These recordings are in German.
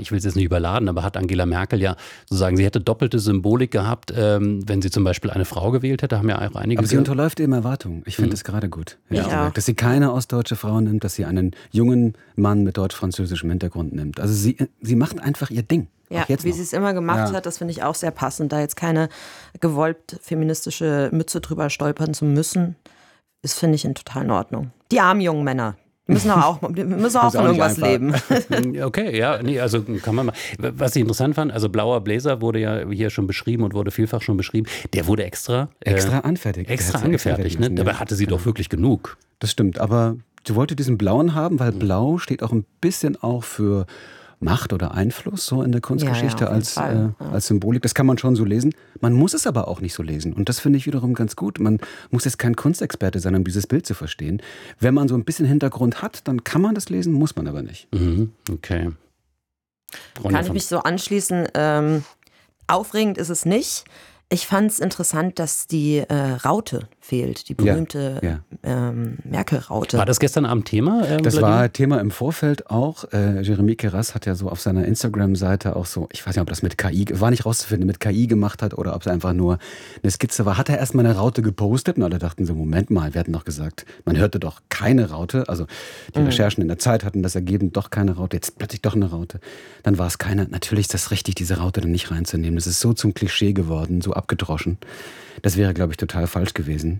ich will es jetzt nicht überladen, aber hat Angela Merkel ja sozusagen, sie hätte doppelte Symbolik gehabt, wenn sie zum Beispiel eine Frau gewählt hätte, haben ja auch einige... Aber sie unterläuft eben Erwartungen. Ich finde das gerade gut. Ja. Dass sie keine ostdeutsche Frau nimmt, dass sie einen jungen Mann mit deutsch-französischem Hintergrund nimmt. Also sie macht einfach ihr Ding. Ja, wie sie es immer gemacht hat, das finde ich auch sehr passend. Da jetzt keine gewollt feministische Mütze drüber stolpern zu müssen, ist, finde ich, total in Ordnung. Die armen jungen Männer. Müssen auch von irgendwas leben. Okay, ja, nee, also kann man mal. Was ich interessant fand, also blauer Bläser wurde ja hier schon beschrieben und wurde vielfach schon beschrieben. Der wurde extra anfertigt. Extra angefertigt, ne? Dabei hatte sie doch wirklich genug. Das stimmt, aber sie wollte diesen blauen haben, weil blau steht auch ein bisschen auch für Macht oder Einfluss so in der Kunstgeschichte als Symbolik. Das kann man schon so lesen. Man muss es aber auch nicht so lesen. Und das finde ich wiederum ganz gut. Man muss jetzt kein Kunstexperte sein, um dieses Bild zu verstehen. Wenn man so ein bisschen Hintergrund hat, dann kann man das lesen, muss man aber nicht. Okay. Kann ich mich so anschließen. Aufregend ist es nicht. Ich fand es interessant, dass die Raute fehlt, die berühmte Merkel-Raute. War das gestern Abend Thema? Das war Thema im Vorfeld auch. Jeremy Keras hat ja so auf seiner Instagram-Seite auch so, ich weiß nicht, ob das mit KI, war nicht rauszufinden, mit KI gemacht hat oder ob es einfach nur eine Skizze war. Hat er erstmal eine Raute gepostet und alle dachten so, Moment mal, wir hatten doch gesagt, man hörte doch keine Raute. Also die Recherchen in der Zeit hatten das ergeben, doch keine Raute, jetzt plötzlich doch eine Raute. Dann war es keine. Natürlich ist das richtig, diese Raute dann nicht reinzunehmen. Das ist so zum Klischee geworden, so abgedroschen. Das wäre, glaube ich, total falsch gewesen.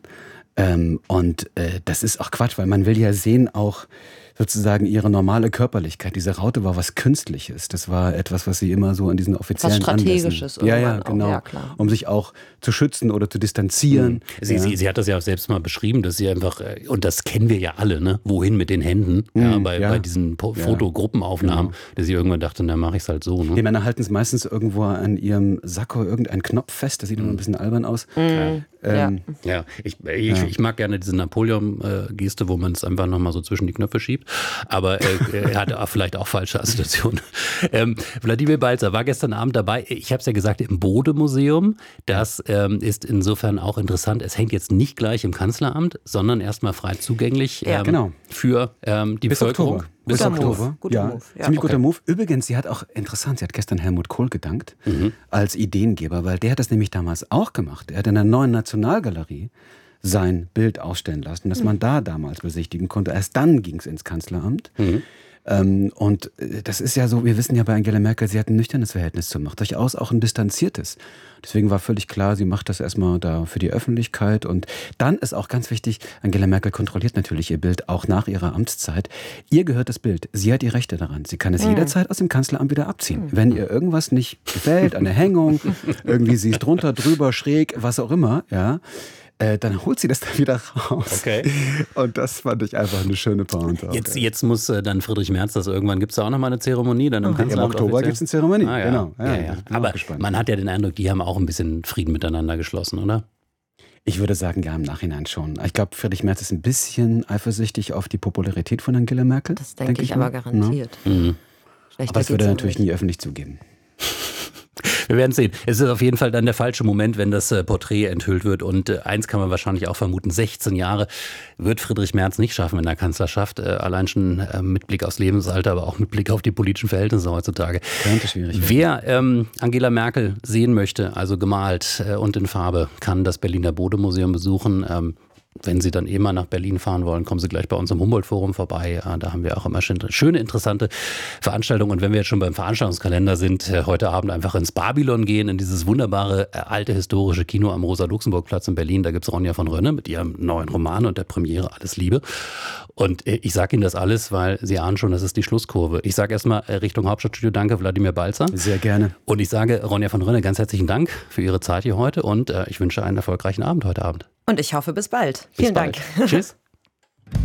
Das ist auch Quatsch, weil man will ja sehen auch sozusagen ihre normale Körperlichkeit. Diese Raute war was Künstliches. Das war etwas, was sie immer so in diesen offiziellen was Strategisches. Ja, genau. Ja, klar. Um sich auch zu schützen oder zu distanzieren. Sie hat das ja auch selbst mal beschrieben, dass sie einfach, und das kennen wir ja alle, ne? Wohin mit den Händen, bei diesen Fotogruppenaufnahmen, dass sie irgendwann dachte, dann mache ich es halt so. Ne? Die Männer halten es meistens irgendwo an ihrem Sakko irgendeinen Knopf fest, das sieht immer ein bisschen albern aus. Ich mag gerne diese Napoleon-Geste, wo man es einfach nochmal so zwischen die Knöpfe schiebt. Aber er hatte vielleicht auch falsche Assoziationen. Wladimir Balzer war gestern Abend dabei. Ich habe es ja gesagt, im Bode-Museum. Das ist insofern auch interessant. Es hängt jetzt nicht gleich im Kanzleramt, sondern erstmal frei zugänglich für die Bevölkerung. Bis Oktober. Guter Move. Ziemlich guter Move. Übrigens, sie hat gestern Helmut Kohl gedankt als Ideengeber, weil der hat das nämlich damals auch gemacht. Er hat in der Neuen Nationalgalerie sein Bild ausstellen lassen, das man da damals besichtigen konnte. Erst dann ging es ins Kanzleramt. Und das ist ja so, wir wissen ja bei Angela Merkel, sie hat ein nüchternes Verhältnis zur Macht, durchaus auch ein distanziertes. Deswegen war völlig klar, sie macht das erstmal da für die Öffentlichkeit. Und dann ist auch ganz wichtig, Angela Merkel kontrolliert natürlich ihr Bild, auch nach ihrer Amtszeit. Ihr gehört das Bild, sie hat die Rechte daran. Sie kann es jederzeit aus dem Kanzleramt wieder abziehen. Wenn ihr irgendwas nicht gefällt, eine Hängung, irgendwie sie ist drunter, drüber, schräg, was auch immer, dann holt sie das dann wieder raus. Okay. Und das fand ich einfach eine schöne Pointe. Jetzt muss dann Friedrich Merz das irgendwann, gibt es da auch nochmal eine Zeremonie? Dann im Kanzleramt im Oktober gibt es eine Zeremonie, genau. Ja. Aber man hat ja den Eindruck, die haben auch ein bisschen Frieden miteinander geschlossen, oder? Ich würde sagen, ja, im Nachhinein schon. Ich glaube, Friedrich Merz ist ein bisschen eifersüchtig auf die Popularität von Angela Merkel. Das denke ich aber garantiert. Aber das würde er natürlich nie öffentlich zugeben. Wir werden sehen. Es ist auf jeden Fall dann der falsche Moment, wenn das Porträt enthüllt wird. Und eins kann man wahrscheinlich auch vermuten, 16 Jahre wird Friedrich Merz nicht schaffen in der Kanzlerschaft. Allein schon mit Blick aufs Lebensalter, aber auch mit Blick auf die politischen Verhältnisse heutzutage. Könnte schwierig werden. Wer Angela Merkel sehen möchte, also gemalt und in Farbe, kann das Berliner Bode-Museum besuchen. Wenn Sie dann mal nach Berlin fahren wollen, kommen Sie gleich bei uns im Humboldt-Forum vorbei. Da haben wir auch immer schöne, interessante Veranstaltungen. Und wenn wir jetzt schon beim Veranstaltungskalender sind, heute Abend einfach ins Babylon gehen, in dieses wunderbare, alte, historische Kino am Rosa-Luxemburg-Platz in Berlin. Da gibt es Ronja von Rönne mit ihrem neuen Roman und der Premiere Alles Liebe. Und ich sage Ihnen das alles, weil Sie ahnen schon, das ist die Schlusskurve. Ich sage erstmal Richtung Hauptstadtstudio danke, Wladimir Balzer. Sehr gerne. Und ich sage Ronja von Rönne ganz herzlichen Dank für Ihre Zeit hier heute und ich wünsche einen erfolgreichen Abend heute Abend. Und ich hoffe, bis bald. Vielen Dank. Tschüss.